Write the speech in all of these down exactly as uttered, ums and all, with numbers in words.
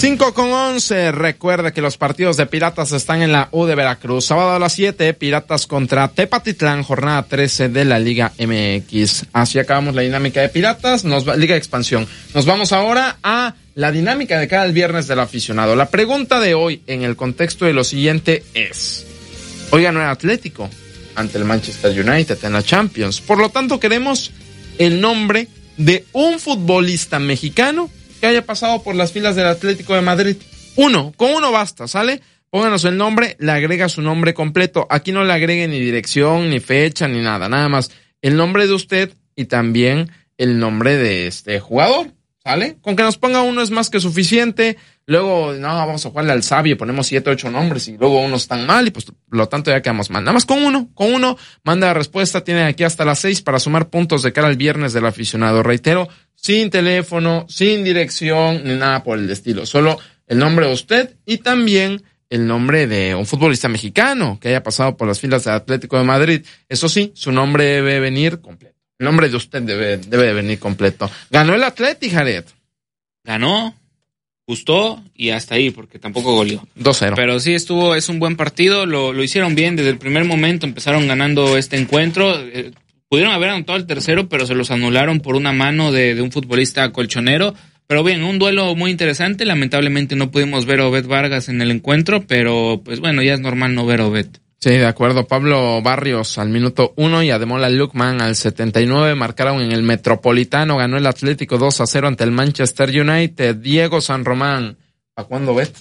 cinco con once, recuerde que los partidos de Piratas están en la U de Veracruz. Sábado a las siete, Piratas contra Tepatitlán, jornada trece de la Liga M X. Así acabamos la dinámica de Piratas, nos va, Liga de Expansión. Nos vamos ahora a la dinámica de cada viernes del aficionado. La pregunta de hoy, en el contexto de lo siguiente, es: hoy ganó el Atlético ante el Manchester United en la Champions. Por lo tanto, queremos el nombre de un futbolista mexicano que haya pasado por las filas del Atlético de Madrid. Uno, con uno basta, ¿sale? Pónganos el nombre, le agrega su nombre completo. Aquí no le agregue ni dirección, ni fecha, ni nada. Nada más el nombre de usted y también el nombre de este jugador, ¿sale? Con que nos ponga uno es más que suficiente. Luego, no, vamos a jugarle al sabio, ponemos siete, ocho nombres y luego unos están mal y pues por lo tanto ya quedamos mal. Nada más con uno, con uno, manda la respuesta, tiene aquí hasta las seis para sumar puntos de cara al viernes del aficionado. Reitero, sin teléfono, sin dirección, ni nada por el estilo. Solo el nombre de usted y también el nombre de un futbolista mexicano que haya pasado por las filas del Atlético de Madrid. Eso sí, su nombre debe venir completo. El nombre de usted debe, debe de venir completo. Ganó el Atlético, Jared. Ganó, gustó y hasta ahí, porque tampoco goleó. dos cero. Pero sí estuvo, es un buen partido, lo, lo hicieron bien desde el primer momento, empezaron ganando este encuentro. Eh, pudieron haber anotado el tercero, pero se los anularon por una mano de, de un futbolista colchonero. Pero bien, un duelo muy interesante. Lamentablemente no pudimos ver a Obed Vargas en el encuentro, pero pues bueno, ya es normal no ver a Obed. Sí, de acuerdo. Pablo Barrios al minuto uno y Ademola Lookman al setenta y nueve marcaron en el Metropolitano. Ganó el Atlético dos a cero ante el Manchester United. Diego San Román, ¿a cuándo Obed?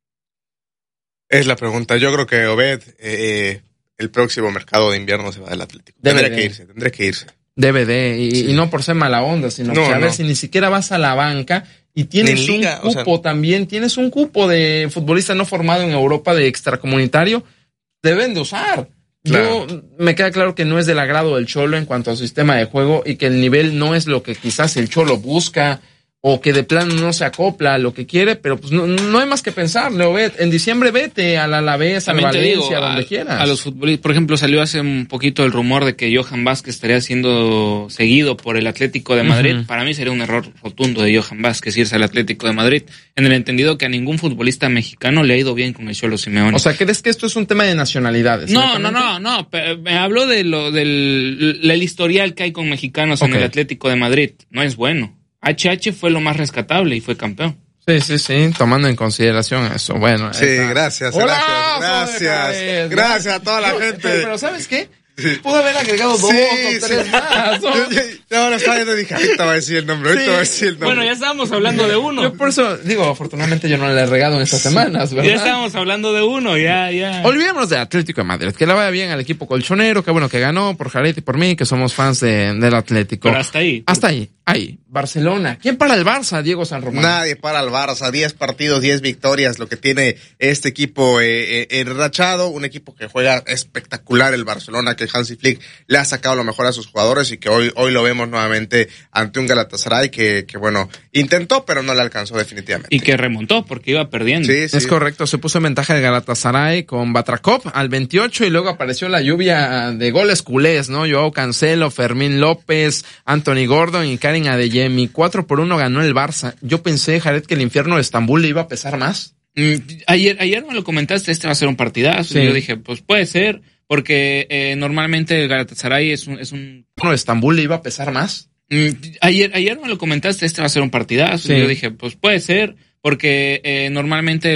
Es la pregunta. Yo creo que Obed, eh, el próximo mercado de invierno se va del Atlético. Tendré que irse, tendré que irse. D V D, y, sí. y no por ser mala onda, sino no, que a no. ver si ni siquiera vas a la banca y tienes liga, un cupo o sea... también, tienes un cupo de futbolista no formado en Europa de extracomunitario, deben de usar. Claro. Yo me queda claro que no es del agrado del Cholo en cuanto a su sistema de juego y que el nivel no es lo que quizás el Cholo busca o que de plano no se acopla a lo que quiere, pero pues no, no hay más que pensar, Leo. En diciembre vete al Alavés, al Valencia, digo, a donde a, quieras. A los futbolistas, por ejemplo, salió hace un poquito el rumor de que Johan Vázquez estaría siendo seguido por el Atlético de Madrid. Uh-huh. Para mí sería un error rotundo de Johan Vázquez irse al Atlético de Madrid, en el entendido que a ningún futbolista mexicano le ha ido bien con el Cholo Simeone. O sea, ¿crees que esto es un tema de nacionalidades? No, no, no, no, me hablo de lo del el historial que hay con mexicanos okay. en el Atlético de Madrid. No es bueno. H H fue lo más rescatable y fue campeón. Sí, sí, sí, tomando en consideración eso. Bueno, sí, esa... gracias, ¡Hola! gracias, gracias, gracias a toda la yo, gente. Pero, pero ¿sabes qué? Sí. Pudo haber agregado dos sí, o tres sí. más. ¿No? Yo, yo, yo ahora estaba viendo y dije, ahorita va a decir el nombre, ahorita sí. va a decir el nombre. Bueno, ya estábamos hablando de uno. Yo por eso, digo, afortunadamente yo no le he regado en estas semanas, ¿verdad? Ya estábamos hablando de uno, ya, ya. Olvidémonos de Atlético de Madrid, que le vaya bien al equipo colchonero, que bueno que ganó, por Jared y por mí, que somos fans de, del Atlético. Pero hasta ahí. Hasta ahí, ahí. Barcelona. ¿Quién para el Barça, Diego San Román? Nadie para el Barça. diez partidos, diez victorias, lo que tiene este equipo eh, eh, enrachado. Un equipo que juega espectacular el Barcelona, que Hansi Flick le ha sacado lo mejor a sus jugadores y que hoy hoy lo vemos nuevamente ante un Galatasaray que, que bueno, intentó, pero no le alcanzó definitivamente. Y que remontó porque iba perdiendo. Sí, sí. Es correcto. Se puso en ventaja el Galatasaray con Batrakov al veintiocho y luego apareció la lluvia de goles culés, ¿no? Joao Cancelo, Fermín López, Anthony Gordon y Karim Adeyemi. cuatro por uno ganó el Barça. Yo pensé, Jared, que el infierno de Estambul le iba a pesar más. Mm, ayer, ayer me lo comentaste, este va a ser un partidazo. Sí. Y yo dije, pues puede ser, porque eh, normalmente el Galatasaray es un... Es un... ¿De Estambul le iba a pesar más? Mm, ayer, ayer me lo comentaste, este va a ser un partidazo. Sí. Y yo dije, pues puede ser, porque eh, normalmente